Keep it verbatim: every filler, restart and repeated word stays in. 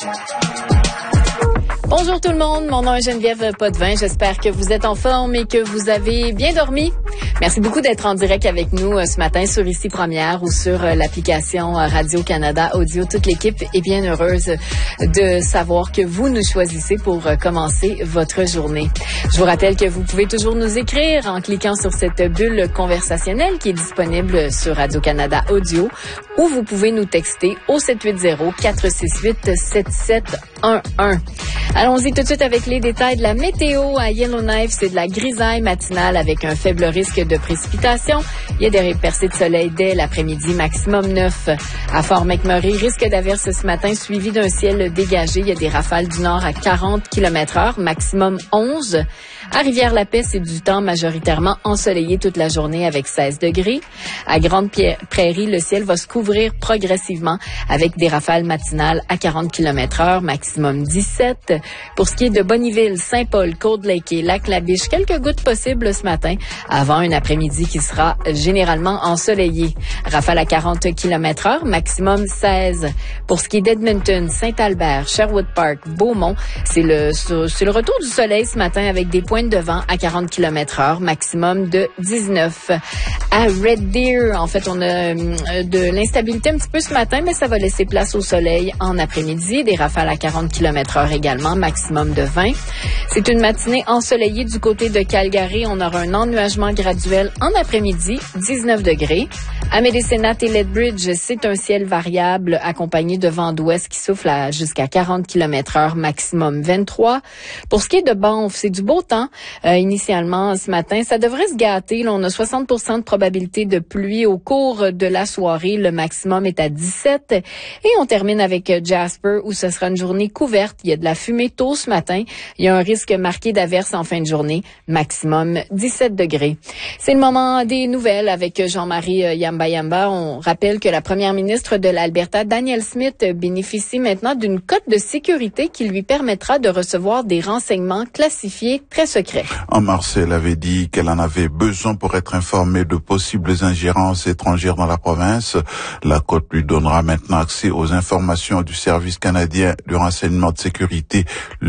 Bonjour tout le monde, mon nom est Geneviève Potvin. J'espère que vous êtes en forme et que vous avez bien dormi. Merci beaucoup d'être en direct avec nous ce matin sur Ici Première ou sur l'application Radio-Canada Audio. Toute l'équipe est bien heureuse de savoir que vous nous choisissez pour commencer votre journée. Je vous rappelle que vous pouvez toujours nous écrire en cliquant sur cette bulle conversationnelle qui est disponible sur Radio-Canada Audio ou vous pouvez nous texter au sept huit zéro, quatre six huit, sept sept un un. Allons-y tout de suite avec les détails de la météo. À Yellowknife, c'est de la grisaille matinale avec un faible risque de précipitation. Il y a des percées de soleil dès l'après-midi, maximum neuf. À Fort-McMurray, risque d'averse ce matin suivi d'un ciel dégagé. Il y a des rafales du nord à quarante kilomètres heure, maximum onze. À Rivière-la-Paix, c'est du temps majoritairement ensoleillé toute la journée avec seize degrés. À Grande-Prairie, le ciel va se couvrir progressivement avec des rafales matinales à quarante kilomètres heure, maximum dix-sept. Pour ce qui est de Bonnyville, Saint-Paul, Cold-Lake et Lac-La-Biche, quelques gouttes possibles ce matin avant un après-midi qui sera généralement ensoleillé. Rafale à quarante kilomètres heure, maximum seize. Pour ce qui est d'Edmonton, Saint-Albert, Sherwood Park, Beaumont, c'est le, c'est le retour du soleil ce matin avec des pointes de vent à quarante kilomètres heure, maximum de dix-neuf. À Red Deer, en fait, on a de l'instabilité un petit peu ce matin, mais ça va laisser place au soleil en après-midi. Des rafales à quarante kilomètres heure également, maximum de vingt. C'est une matinée ensoleillée du côté de Calgary. On aura un ennuagement graduel en après-midi, dix-neuf degrés. À Medicine-Hat et Lethbridge, c'est un ciel variable accompagné de vent d'ouest qui souffle à jusqu'à quarante kilomètres heure, maximum vingt-trois. Pour ce qui est de Banff, c'est du beau temps. Euh, initialement, ce matin, ça devrait se gâter. Là, on a soixante pour cent de probabilité de pluie au cours de la soirée. Le maximum est à dix-sept. Et on termine avec Jasper, où ce sera une journée couverte. Il y a de la fumée tôt ce matin. Il y a un risque marqué d'averse en fin de journée. Maximum dix-sept degrés. C'est le moment des nouvelles avec Jean-Marie Yamba Yamba. On rappelle que la première ministre de l'Alberta, Danielle Smith, bénéficie maintenant d'une cote de sécurité qui lui permettra de recevoir des renseignements classifiés très secrets. En mars, elle avait dit qu'elle en avait besoin pour être informée de possibles ingérences étrangères dans la province. La cote lui donnera maintenant accès aux informations du Service canadien du renseignement de sécurité.